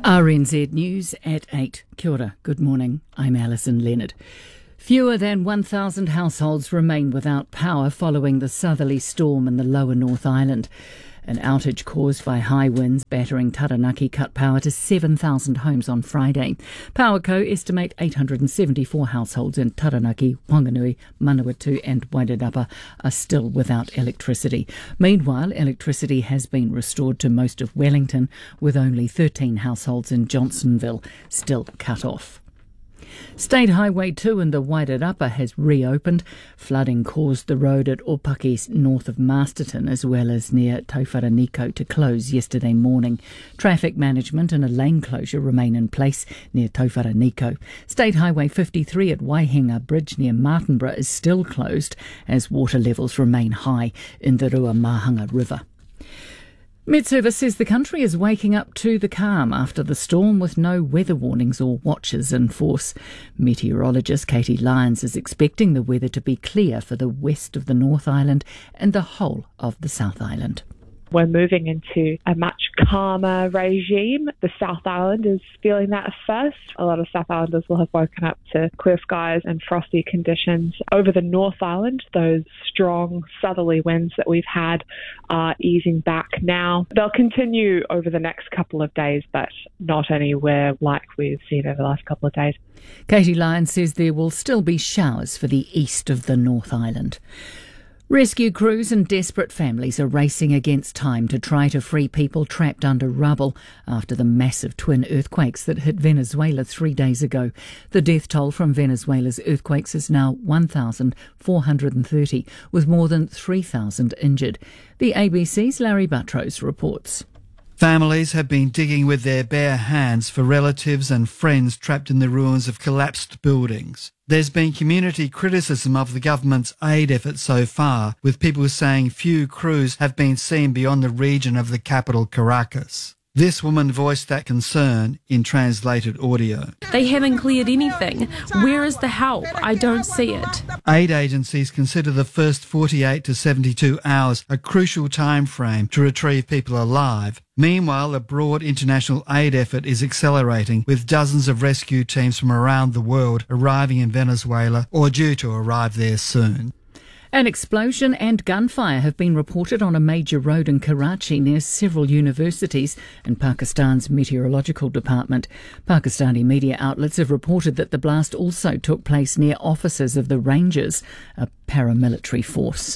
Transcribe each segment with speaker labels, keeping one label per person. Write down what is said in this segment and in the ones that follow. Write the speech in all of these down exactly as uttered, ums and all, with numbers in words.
Speaker 1: R N Z News at eight. Kia ora, good morning. I'm Alison Leonard. Fewer than one thousand households remain without power following the southerly storm in the lower North Island. An outage caused by high winds battering Taranaki cut power to seven thousand homes on Friday. Powerco estimate eight hundred seventy-four households in Taranaki, Whanganui, Manawatu and Wairarapa are still without electricity. Meanwhile, electricity has been restored to most of Wellington, with only thirteen households in Johnsonville still cut off. State Highway two in the Wairarapa has reopened. Flooding caused the road at Opaki north of Masterton as well as near Tauwharaniko to close yesterday morning. Traffic management and a lane closure remain in place near Tauwharaniko. State Highway fifty-three at Waihinga Bridge near Martinborough is still closed as water levels remain high in the Ruamahanga River. Met Service says the country is waking up to the calm after the storm with no weather warnings or watches in force. Meteorologist Katie Lyons is expecting the weather to be clear for the west of the North Island and the whole of the South Island.
Speaker 2: We're moving into a much calmer regime. The South Island is feeling that at first. A lot of South Islanders will have woken up to clear skies and frosty conditions. Over the North Island, those strong southerly winds that we've had are easing back now. They'll continue over the next couple of days, but not anywhere like we've seen over the last couple of days.
Speaker 1: Katie Lyons says there will still be showers for the east of the North Island. Rescue crews and desperate families are racing against time to try to free people trapped under rubble after the massive twin earthquakes that hit Venezuela three days ago. The death toll from Venezuela's earthquakes is now one thousand four hundred thirty, with more than three thousand injured. The A B C's Larry Buttrose reports.
Speaker 3: Families have been digging with their bare hands for relatives and friends trapped in the ruins of collapsed buildings. There's been community criticism of the government's aid efforts so far, with people saying few crews have been seen beyond the region of the capital, Caracas. This woman voiced that concern in translated audio.
Speaker 4: They haven't cleared anything. Where is the help? I don't see it.
Speaker 3: Aid agencies consider the first forty-eight to seventy-two hours a crucial time frame to retrieve people alive. Meanwhile, a broad international aid effort is accelerating, with dozens of rescue teams from around the world arriving in Venezuela or due to arrive there soon.
Speaker 1: An explosion and gunfire have been reported on a major road in Karachi near several universities and Pakistan's meteorological department. Pakistani media outlets have reported that the blast also took place near offices of the Rangers, a paramilitary force.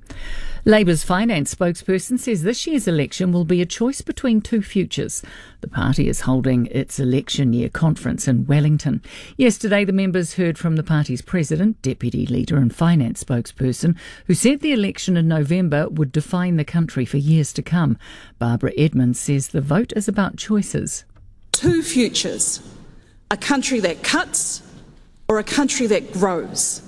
Speaker 1: Labour's finance spokesperson says this year's election will be a choice between two futures. The party is holding its election year conference in Wellington. Yesterday, the members heard from the party's president, deputy leader and finance spokesperson, who said the election in November would define the country for years to come. Barbara Edmonds says the vote is about choices.
Speaker 5: Two futures, a country that cuts or a country that grows,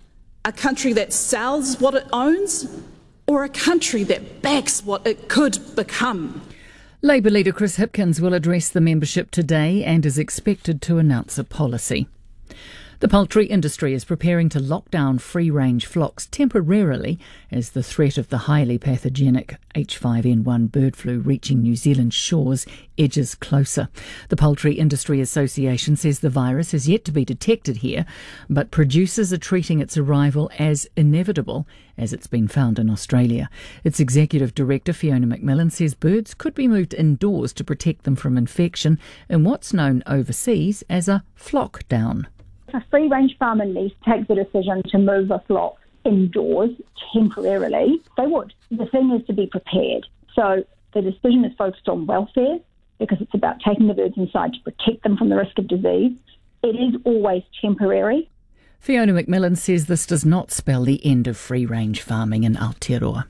Speaker 5: a country that sells what it owns or a country that backs what it could become.
Speaker 1: Labour leader Chris Hipkins will address the membership today and is expected to announce a policy. The poultry industry is preparing to lock down free-range flocks temporarily as the threat of the highly pathogenic H five N one bird flu reaching New Zealand's shores edges closer. The Poultry Industry Association says the virus is yet to be detected here, but producers are treating its arrival as inevitable as it's been found in Australia. Its executive director, Fiona McMillan, says birds could be moved indoors to protect them from infection in what's known overseas as a flock down.
Speaker 6: If a free-range farmer needs to take the decision to move a flock indoors temporarily, they would. The thing is to be prepared. So the decision is focused on welfare because it's about taking the birds inside to protect them from the risk of disease. It is always temporary.
Speaker 1: Fiona McMillan says this does not spell the end of free-range farming in Aotearoa.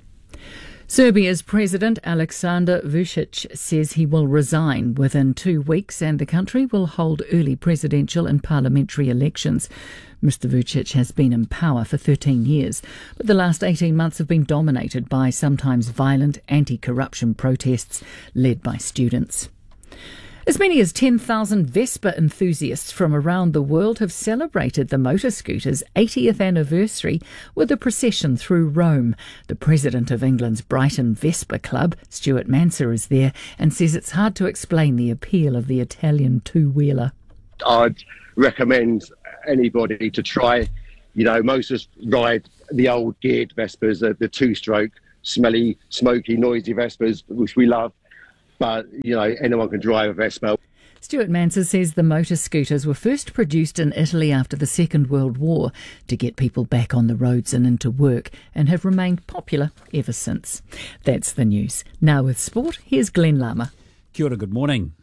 Speaker 1: Serbia's President Aleksandar Vučić says he will resign within two weeks and the country will hold early presidential and parliamentary elections. Mister Vučić has been in power for thirteen years, but the last eighteen months have been dominated by sometimes violent anti-corruption protests led by students. As many as ten thousand Vespa enthusiasts from around the world have celebrated the motor scooter's eightieth anniversary with a procession through Rome. The president of England's Brighton Vespa Club, Stuart Manser, is there and says it's hard to explain the appeal of the Italian two-wheeler.
Speaker 7: I'd recommend anybody to try, you know, most of us ride the old geared Vespas, the, the two-stroke, smelly, smoky, noisy Vespas, which we love. But, you know, anyone can drive a Vespa.
Speaker 1: Stuart Manser says the motor scooters were first produced in Italy after the Second World War to get people back on the roads and into work, and have remained popular ever since. That's the news. Now with sport, here's Glenn Lama.
Speaker 8: Kia ora, good morning.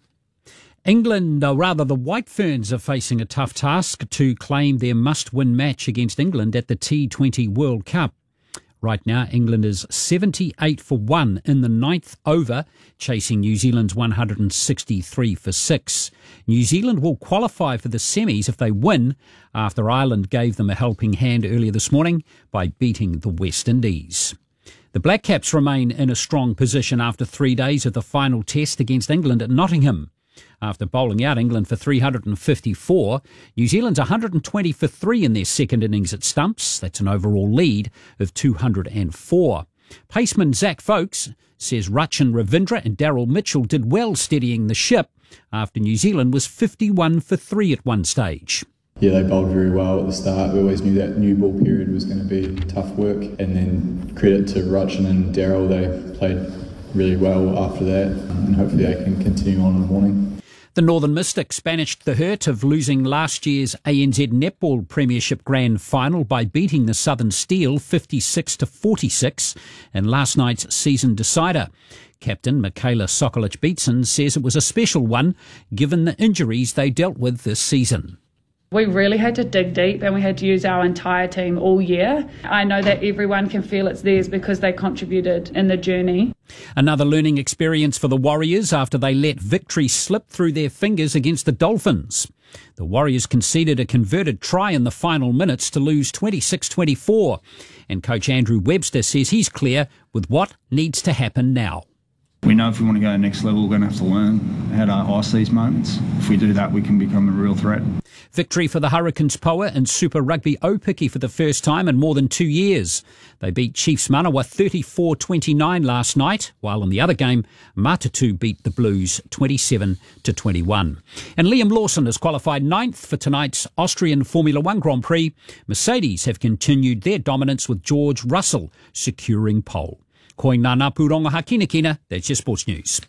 Speaker 8: England, or rather the White Ferns, are facing a tough task to claim their must-win match against England at the T twenty World Cup. Right now, England is seventy-eight for one in the ninth over, chasing New Zealand's one hundred sixty-three for six. New Zealand will qualify for the semis if they win, after Ireland gave them a helping hand earlier this morning by beating the West Indies. The Black Caps remain in a strong position after three days of the final test against England at Nottingham. After bowling out England for three hundred fifty-four, New Zealand's one hundred twenty for three in their second innings at stumps. That's an overall lead of two hundred four. Paceman Zach Folkes says Rachin Ravindra and Daryl Mitchell did well steadying the ship after New Zealand was fifty-one for three at one stage.
Speaker 9: Yeah, they bowled very well at the start. We always knew that new ball period was going to be tough work. And then credit to Rachin and Daryl, they played really well after that. And hopefully they can continue on in the morning.
Speaker 8: The Northern Mystics banished the hurt of losing last year's A N Z Netball Premiership Grand Final by beating the Southern Steel fifty-six to forty-six in last night's season decider. Captain Michaela Sokolic-Beatson says it was a special one given the injuries they dealt with this season.
Speaker 10: We really had to dig deep and we had to use our entire team all year. I know that everyone can feel it's theirs because they contributed in the journey.
Speaker 8: Another learning experience for the Warriors after they let victory slip through their fingers against the Dolphins. The Warriors conceded a converted try in the final minutes to lose twenty-six twenty-four. And coach Andrew Webster says he's clear with what needs to happen now.
Speaker 11: We know if we want to go to the next level, we're going to have to learn how to ice these moments. If we do that, we can become a real threat.
Speaker 8: Victory for the Hurricanes Poa and Super Rugby Aupiki for the first time in more than two years. They beat Chiefs Manawa thirty-four twenty-nine last night, while in the other game, Matatu beat the Blues twenty-seven to twenty-one. And Liam Lawson has qualified ninth for tonight's Austrian Formula One Grand Prix. Mercedes have continued their dominance with George Russell securing pole. Koe ngā pūrongo hakina kina, that's your sports news.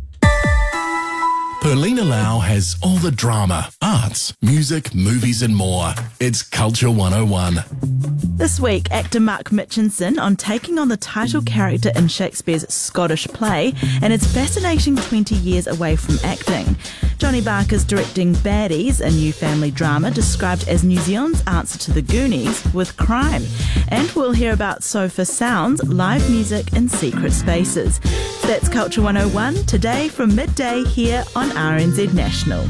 Speaker 12: Perlina Lau has all the drama, arts, music, movies and more. It's Culture one oh one.
Speaker 13: This week, actor Mark Mitchinson on taking on the title character in Shakespeare's Scottish play and its fascinating twenty years away from acting. Johnny Barker's directing Baddies, a new family drama described as New Zealand's answer to the Goonies with crime. And we'll hear about Sofa Sounds, live music in secret spaces. That's Culture one oh one, today from midday here on R N Z National.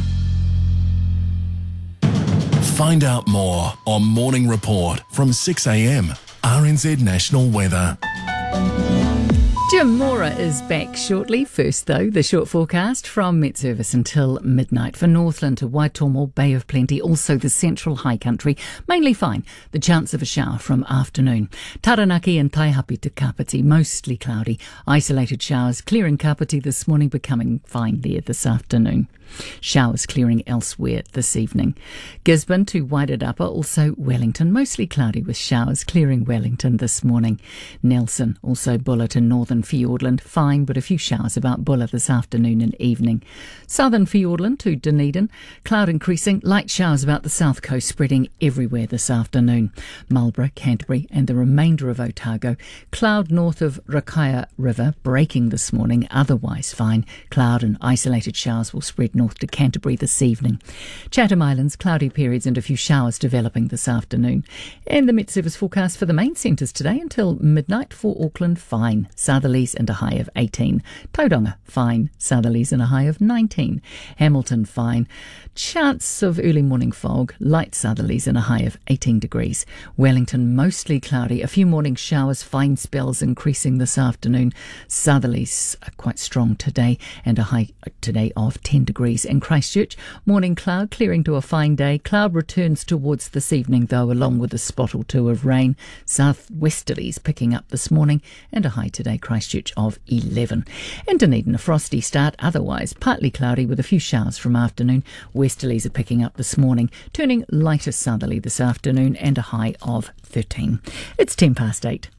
Speaker 12: Find out more on Morning Report from six a m. R N Z National Weather.
Speaker 1: Jim Mora is back shortly. First, though, the short forecast from Met Service until midnight for Northland to Waitomo, Bay of Plenty, also the central high country. Mainly fine. The chance of a shower from afternoon. Taranaki and Taihape to Kapiti, mostly cloudy. Isolated showers clearing Kapiti this morning, becoming fine there this afternoon. Showers clearing elsewhere this evening. Gisborne to Wairarapa, also Wellington, mostly cloudy with showers clearing Wellington this morning. Nelson, also Bulla to Northern Fiordland, fine but a few showers about Bulla this afternoon and evening. Southern Fiordland to Dunedin, cloud increasing, light showers about the south coast spreading everywhere this afternoon. Marlborough, Canterbury and the remainder of Otago, cloud north of Rakaia River, breaking this morning, otherwise fine. Cloud and isolated showers will spread north to Canterbury this evening. Chatham Islands, cloudy periods and a few showers developing this afternoon. And the Met Service forecast for the main centres today until midnight for Auckland, fine. Southern southerlies and a high of eighteen. Tauranga, fine, southerlies and a high of nineteen. Hamilton, fine. Chance of early morning fog, light southerlies and a high of eighteen degrees. Wellington, mostly cloudy. A few morning showers, fine spells increasing this afternoon. Southerlies are quite strong today and a high today of ten degrees. In Christchurch, morning cloud clearing to a fine day. Cloud returns towards this evening though, along with a spot or two of rain. Southwesterlies picking up this morning and a high today, Christchurch, of eleven. And Dunedin, a frosty start, otherwise partly cloudy with a few showers from afternoon. Westerlies are picking up this morning, turning lighter southerly this afternoon and a high of thirteen. It's ten past eight.